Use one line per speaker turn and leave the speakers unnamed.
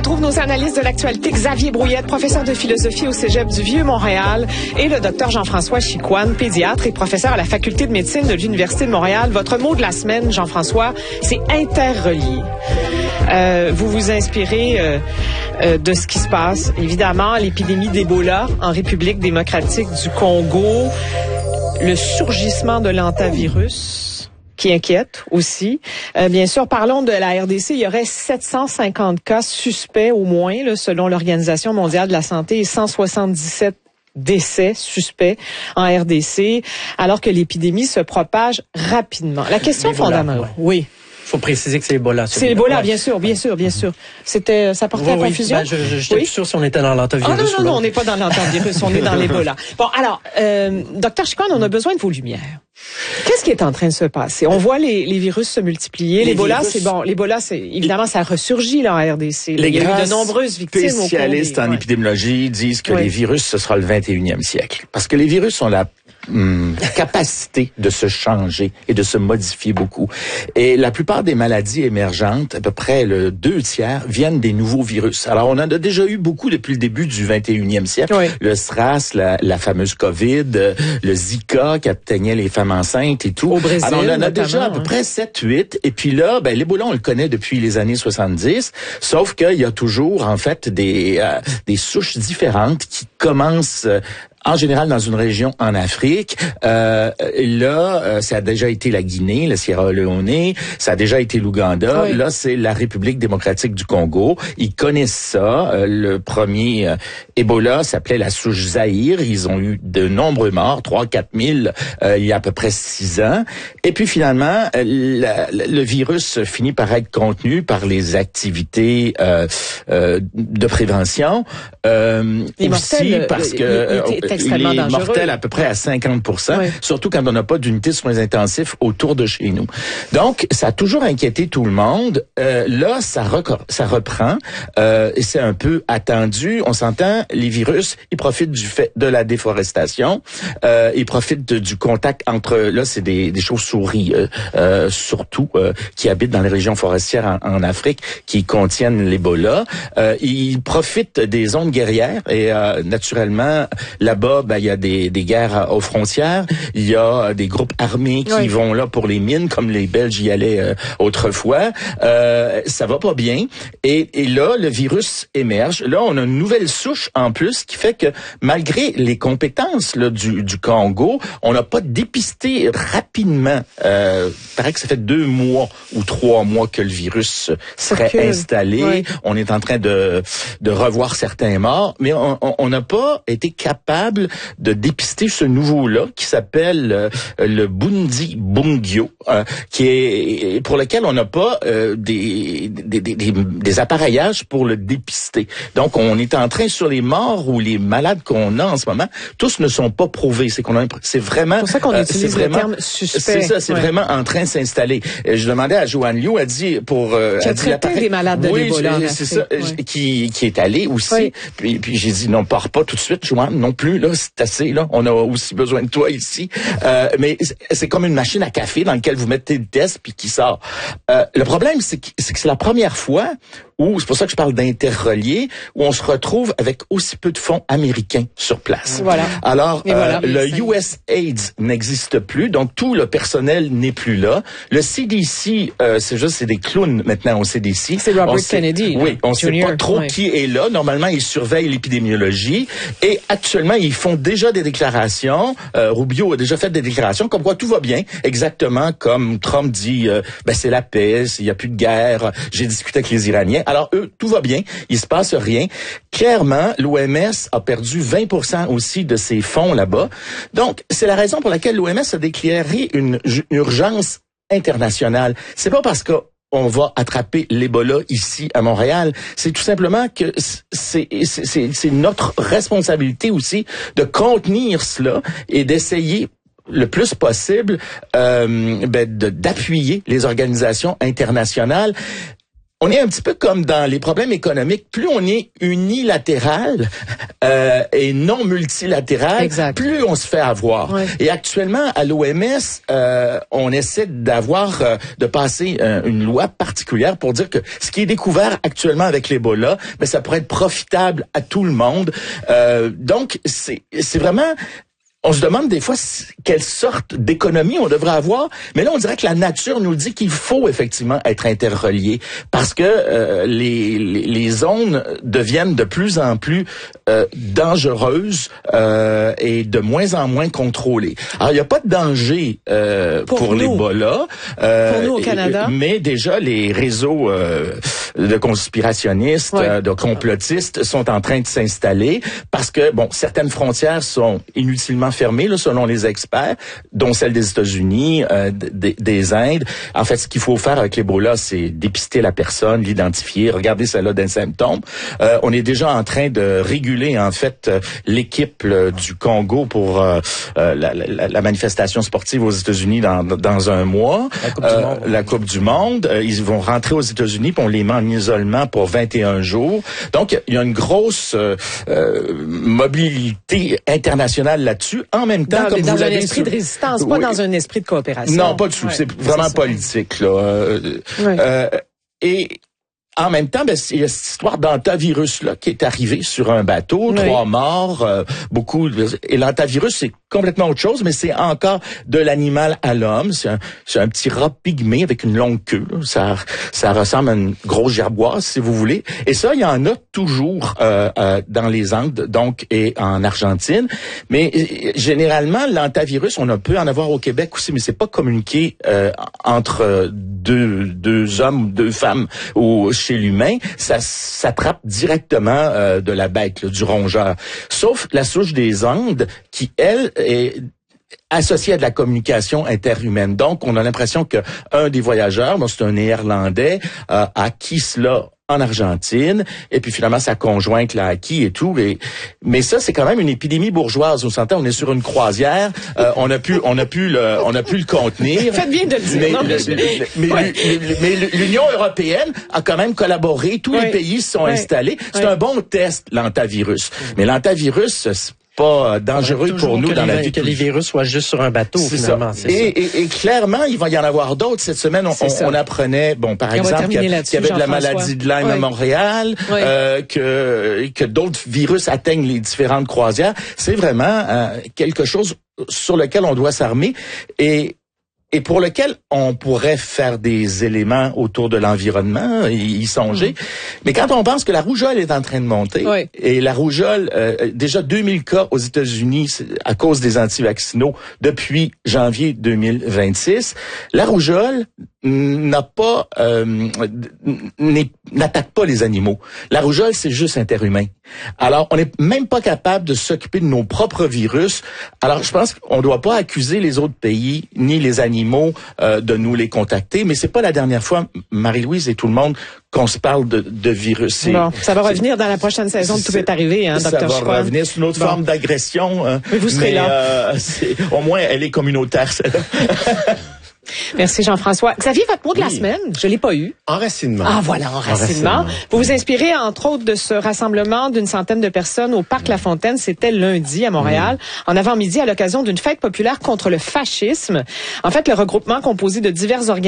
retrouve nos analystes de l'actualité. Xavier Brouillette, professeur de philosophie au Cégep du Vieux-Montréal, et le docteur Jean-François Chicoine, pédiatre et professeur à la faculté de médecine de l'Université de Montréal. Votre mot de la semaine, Jean-François, c'est interrelié. Vous vous inspirez de ce qui se passe. Évidemment, l'épidémie d'Ebola en République démocratique du Congo, le surgissement de l'hantavirus qui inquiète aussi. Bien sûr, parlons de la RDC. Il y aurait 750 cas suspects au moins, là, selon l'Organisation mondiale de la santé, et 177 décès suspects en RDC, alors que l'épidémie se propage rapidement. La question fondamentale...
Ouais.
Oui.
Il faut préciser que c'est Ebola.
C'est Ebola, bien sûr. C'était, ça portait à confusion.
Ben, j'étais plus sûr si on était dans l'hantavirus.
Non, on n'est pas dans l'hantavirus, on est dans l'Ebola. Bon, alors, docteur Chicoine, on a besoin de vos lumières. Qu'est-ce qui est en train de se passer? On voit les virus se multiplier. L'Ebola, c'est évidemment, ça ressurgit là en RDC. Il y a eu de nombreuses victimes.
Les spécialistes en épidémiologie disent que les virus, ce sera le 21e siècle. Parce que les virus ont la capacité de se changer et de se modifier beaucoup. Et la plupart des maladies émergentes, à peu près le 2/3, viennent des nouveaux virus. Alors, on en a déjà eu beaucoup depuis le début du 21e siècle. Oui. Le SRAS, la fameuse COVID, le Zika qui atteignait les femmes enceintes et tout.
Au Brésil,
alors, on en a déjà à peu près 7-8. Et puis là, l'Ebola, on le connaît depuis les années 70. Sauf qu'il y a toujours, en fait, des souches différentes qui commencent en général dans une région en Afrique. Ça a déjà été la Guinée, la Sierra Leone, ça a déjà été l'Ouganda. Oui. Là, c'est la République démocratique du Congo. Ils connaissent ça. Le premier Ebola s'appelait la souche Zaïre. Ils ont eu de nombreux morts, 3-4 000 il y a à peu près 6 ans. Et puis finalement, le virus finit par être contenu par les activités de prévention. Aussi parce que il est mortel à peu près à 50%, oui. Surtout quand on n'a pas d'unité de soins intensifs autour de chez nous. Donc, ça a toujours inquiété tout le monde. Là, ça reprend et c'est un peu attendu. On s'entend, les virus, ils profitent du fait de la déforestation, ils profitent du contact entre, là, c'est des chauves-souris, surtout, qui habitent dans les régions forestières en Afrique, qui contiennent l'Ebola. Ils profitent des zones guerrières et naturellement, là-bas, il y a des guerres aux frontières. Il y a des groupes armés qui vont là pour les mines, comme les Belges y allaient autrefois. Ça va pas bien. Et là, le virus émerge. Là, on a une nouvelle souche en plus qui fait que malgré les compétences là, du Congo, on n'a pas dépisté rapidement. Paraît que ça fait 2 mois ou 3 mois que le virus serait installé. Oui. On est en train de revoir certains morts, mais on n'a pas été capable de dépister ce nouveau-là qui s'appelle le Bundibugyo, pour lequel on n'a pas des appareillages pour le dépister. Donc, on est en train, sur les morts ou les malades qu'on a en ce moment, tous ne sont pas prouvés. C'est vraiment...
C'est pour ça qu'on utilise le terme suspect.
C'est ça, c'est vraiment en train de s'installer. Je demandais à Joanne Liu, elle dit pour...
qui a traité des malades de l'Ebola.
C'est ça, qui est allé aussi. Oui. Puis j'ai dit, non, pars pas tout de suite, Joanne, non plus, là, c'est assez, là. On a aussi besoin de toi ici. Mais c'est comme une machine à café dans laquelle vous mettez le test puis qui sort. Le problème, c'est que c'est la première fois où, c'est pour ça que je parle d'interreliés, où on se retrouve avec aussi peu de fonds américains sur place.
Voilà.
Alors, le USAID n'existe plus, donc tout le personnel n'est plus là. Le CDC, c'est des clowns maintenant au CDC.
C'est Robert Kennedy.
Oui, on sait pas trop qui est là. Normalement, ils surveillent l'épidémiologie et actuellement, ils font déjà des déclarations. Rubio a déjà fait des déclarations comme quoi tout va bien, exactement comme Trump dit, c'est la paix, il n'y a plus de guerre, j'ai discuté avec les Iraniens. Alors eux, tout va bien, il se passe rien. Clairement, l'OMS a perdu 20% aussi de ses fonds là-bas. Donc, c'est la raison pour laquelle l'OMS a déclaré une urgence internationale. C'est pas parce que on va attraper l'Ebola ici à Montréal. C'est tout simplement que c'est notre responsabilité aussi de contenir cela et d'essayer le plus possible d'appuyer les organisations internationales. on est un petit peu comme dans les problèmes économiques. Plus on est unilatéral et non multilatéral,
exact.
Plus on se fait avoir. Ouais. Et actuellement, à l'OMS, on essaie de passer une loi particulière pour dire que ce qui est découvert actuellement avec l'Ebola, ben ça pourrait être profitable à tout le monde. Donc, c'est vraiment... On se demande des fois quelle sorte d'économie on devrait avoir, mais là on dirait que la nature nous dit qu'il faut effectivement être interreliés parce que les zones deviennent de plus en plus dangereuses et de moins en moins contrôlées. Alors il n'y a pas de danger pour l'Ebola,
pour nous au Canada,
mais déjà les réseaux de conspirationnistes, de complotistes sont en train de s'installer parce que bon certaines frontières sont inutilement fermées, là, selon les experts, dont celle des États-Unis, des Indes. En fait, ce qu'il faut faire avec l'Ebola, c'est dépister la personne, l'identifier, regarder si elle a des symptômes. On est déjà en train de réguler, en fait, l'équipe du Congo pour la manifestation sportive aux États-Unis dans un mois. La Coupe du Monde. Ils vont rentrer aux États-Unis, puis on les met en isolement pour 21 jours. Donc, il y a une grosse mobilité internationale là-dessus. En même temps, comme vous l'avez
dans un esprit de résistance, pas dans un esprit de coopération.
Non, pas du tout. C'est vraiment politique, là. Et en même temps, il y a cette histoire d'hantavirus là qui est arrivé sur un bateau, 3 morts, beaucoup. Et l'hantavirus, c'est complètement autre chose, mais c'est encore de l'animal à l'homme. C'est un petit rat pygmée avec une longue queue. Là. Ça ressemble à une grosse gerboise, si vous voulez. Et ça, il y en a toujours dans les Andes, donc et en Argentine. Mais généralement, l'hantavirus, on peut en avoir au Québec aussi, mais c'est pas communiqué entre deux hommes, 2 femmes ou chez l'humain, ça s'attrape directement de la bête, là, du rongeur. Sauf la souche des Andes qui, elle, est associée à de la communication interhumaine. Donc, on a l'impression que un des voyageurs, c'est un Néerlandais, a acquis cela en Argentine, et puis finalement sa conjointe l'a acquis et tout. Mais ça, c'est quand même une épidémie bourgeoise. Vous sentez, on est sur une croisière, on a pu le contenir.
Faites bien de le dire.
Mais l'Union européenne a quand même collaboré. Tous les pays se sont installés. C'est un bon test, l'hantavirus. Mais l'hantavirus, c'est pas dangereux pour nous dans la vie.
Que les virus soient juste sur un bateau, finalement.
Et clairement, il va y en avoir d'autres. Cette semaine, on apprenait, par exemple, qu'il y avait de la maladie de Lyme à Montréal, que d'autres virus atteignent les différentes croisières. C'est vraiment quelque chose sur lequel on doit s'armer et pour lequel on pourrait faire des éléments autour de l'environnement, y songer. Mais quand on pense que la rougeole est en train de monter, et la rougeole, déjà 2000 cas aux États-Unis à cause des antivaccinaux depuis janvier 2026, la rougeole n'attaque pas les animaux. La rougeole, c'est juste interhumain. Alors, on n'est même pas capable de s'occuper de nos propres virus. Alors, je pense qu'on ne doit pas accuser les autres pays, ni les animaux, de nous les contacter. Mais c'est pas la dernière fois, Marie-Louise et tout le monde, qu'on se parle de virus.
Bon, ça va revenir dans la prochaine saison de Tout est arrivé, Dr. Chicoine.
Ça va revenir, c'est une autre forme d'agression.
Mais vous serez là.
Au moins, elle est communautaire, celle-là.
Merci Jean-François. Xavier, votre mot de la semaine, je l'ai pas eu.
Enracinement.
Ah voilà, enracinement. Vous vous inspirez entre autres de ce rassemblement d'une centaine de personnes au Parc La Fontaine, c'était lundi à Montréal, en avant-midi à l'occasion d'une fête populaire contre le fascisme. En fait, le regroupement composé de diverses organisations